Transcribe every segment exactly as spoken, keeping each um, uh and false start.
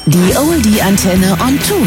Die Oldie-Antenne on Tour.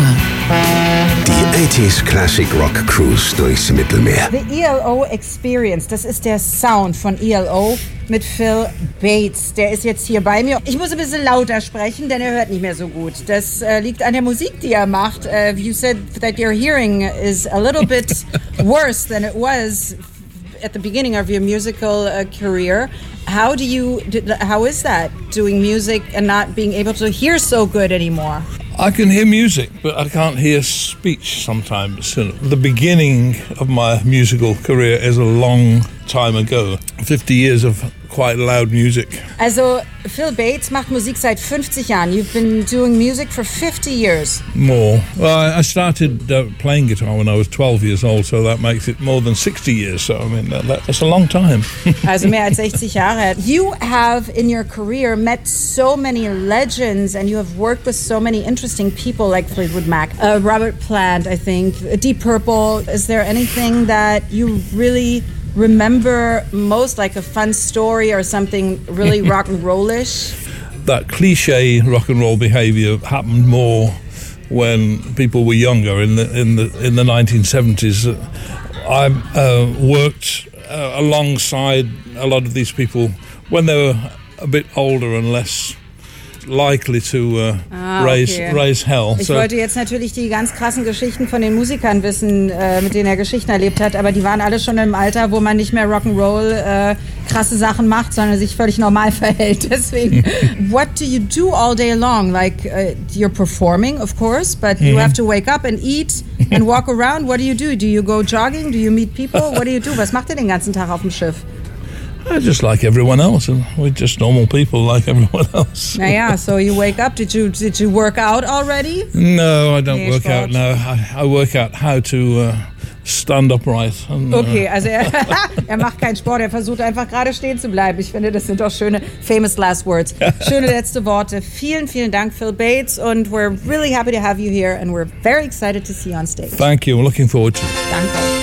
Die achtziger Classic Rock Cruise durchs Mittelmeer. The E L O Experience, das ist der Sound von E L O mit Phil Bates. Der ist jetzt hier bei mir. Ich muss ein bisschen lauter sprechen, denn er hört nicht mehr so gut. Das äh, liegt an der Musik, die er macht. Uh, you said that your hearing is a little bit worse than it was at the beginning of your musical uh, career. How do you, how is that, doing music and not being able to hear so good anymore? I can hear music, but I can't hear speech sometimes. The beginning of my musical career is a long time ago. fifty years of quite loud music. Also, Phil Bates macht Musik seit fünfzig Jahren. You've been doing music for fifty years. More. Well, I started uh, playing guitar when I was twelve years old, so that makes it more than sixty years. So, I mean, that, that's a long time. Also mehr als sechzig Jahre. You have, in your career, met so many legends and you have worked with so many interesting people like Fleetwood Mac, uh, Robert Plant, I think, Deep Purple. Is there anything that you really remember most, like a fun story or something really rock and rollish? That cliche rock and roll behaviour happened more when people were younger in the in the in the nineteen seventies. I uh, worked uh, alongside a lot of these people when they were a bit older and less likely to uh, ah, raise, okay. raise hell. Ich so, wollte jetzt natürlich die ganz krassen Geschichten von den Musikern wissen, äh, mit denen er Geschichten erlebt hat, aber die waren alle schon im Alter, wo man nicht mehr Rock'n'Roll äh, krasse Sachen macht, sondern sich völlig normal verhält. Deswegen, what do you do all day long? Like, uh, you're performing, of course, but you have to wake up and eat and walk around. What do you do? Do you go jogging? Do you meet people? What do you do? Was macht ihr den ganzen Tag auf dem Schiff? I just like everyone else, and we're just normal people like everyone else. Naja, so you wake up. Did you did you work out already? No, I don't Nee, work Sport. out. No, I, I work out how to uh, stand upright. And, uh, Okay, also er, er macht keinen Sport, er versucht einfach gerade stehen zu bleiben. Ich finde, das sind doch schöne famous last words. Schöne letzte Worte. Vielen, vielen Dank, Phil Bates, und we're really happy to have you here and we're very excited to see you on stage. Thank you. I'm looking forward to it. Danke.